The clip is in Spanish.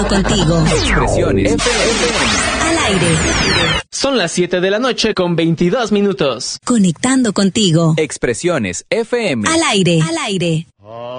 Conectando contigo. Expresiones FM. Al aire. Son las 7 de la noche con 22 minutos. Conectando contigo. Expresiones FM. Al aire. Al aire.